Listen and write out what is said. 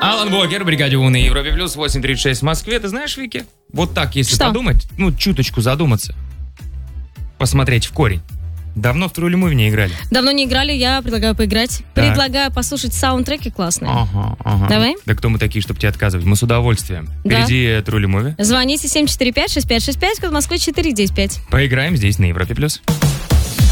Алан Вокер, бригаде У на Европе Плюс, 8:36 в Москве. Ты знаешь, Вики, вот так, если подумать, чуточку задуматься, посмотреть в корень. Давно в True или Movie не играли? Давно не играли, я предлагаю поиграть. Так. Предлагаю послушать саундтреки классные. Ага. Давай? Да кто мы такие, чтобы тебе отказывать? Мы с удовольствием. Да. Впереди True или Movie. Звоните 745-6565, код Москвы 495. Поиграем здесь на Европе Плюс.